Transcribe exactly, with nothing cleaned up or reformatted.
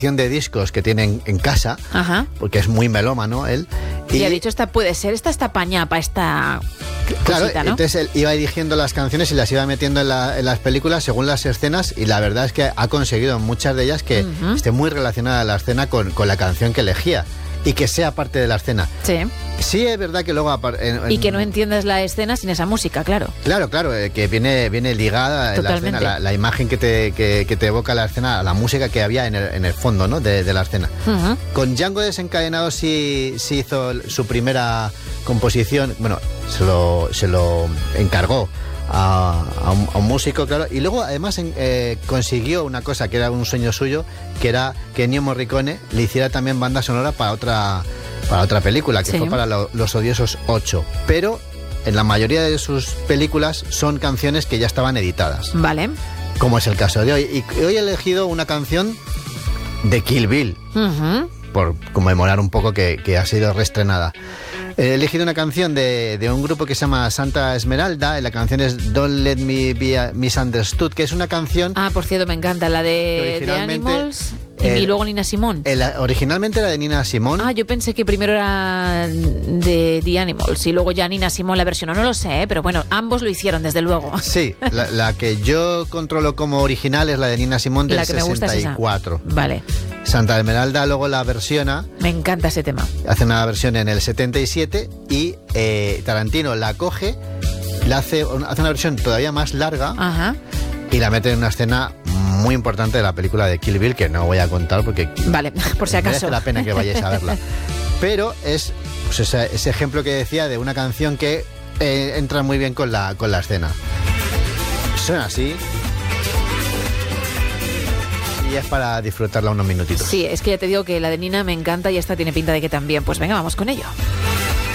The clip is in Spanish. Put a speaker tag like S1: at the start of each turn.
S1: de discos que tiene en casa,
S2: Ajá.
S1: porque es muy melómano él.
S2: Y, y ha dicho, esta puede ser, esta está pañada para esta
S1: claro,
S2: cosita, ¿no?
S1: Entonces él iba eligiendo las canciones y las iba metiendo en, la, en las películas según las escenas, y la verdad es que ha conseguido en muchas de ellas que uh-huh. esté muy relacionada la escena con, con la canción que elegía y que sea parte de la escena.
S2: Sí.
S1: Sí, es verdad que luego... En, en,
S2: y que no entiendas la escena sin esa música, claro.
S1: Claro, claro, eh, que viene, viene ligada la, escena, la, la imagen que te, que, que te evoca la escena, la música que había en el, en el fondo, ¿no? de, de la escena. Uh-huh. Con Django Desencadenado sí, sí hizo su primera composición, bueno, se lo, se lo encargó a, a, un, a un músico, claro, y luego además eh, consiguió una cosa que era un sueño suyo, que era que Ennio Morricone le hiciera también banda sonora para otra... para otra película, que sí. fue para lo, Los Odiosos ocho. Pero en la mayoría de sus películas son canciones que ya estaban editadas.
S2: Vale.
S1: Como es el caso de hoy. Y hoy he elegido una canción de Kill Bill, uh-huh. por conmemorar un poco que, que ha sido reestrenada. He elegido una canción de, de un grupo que se llama Santa Esmeralda, y la canción es Don't Let Me Be Misunderstood, que es una canción...
S2: Ah, por cierto, me encanta, la de, de Animals... Y, el, y luego Nina Simone.
S1: El, originalmente era de Nina Simone.
S2: Ah, yo pensé que primero era de The Animals y luego ya Nina Simone la versión. No lo sé, ¿eh? Pero bueno, ambos lo hicieron, desde luego.
S1: Sí, la, la que yo controlo como original es la de Nina Simone del la que sesenta y cuatro.
S2: Me gusta es esa. Vale.
S1: Santa Esmeralda luego la versiona.
S2: Me encanta ese tema.
S1: Hace una versión en el setenta y siete y eh, Tarantino la coge, la hace, hace una versión todavía más larga.
S2: Ajá.
S1: Y la mete en una escena muy importante de la película de Kill Bill, que no voy a contar porque...
S2: Vale, por si acaso.
S1: Merece la pena que vayáis a verla. Pero es pues ese, ese ejemplo que decía de una canción que eh, entra muy bien con la, con la escena. Suena así. Y es para disfrutarla unos minutitos.
S2: Sí, es que ya te digo que la de Nina me encanta y esta tiene pinta de que también. Pues venga, vamos con ello.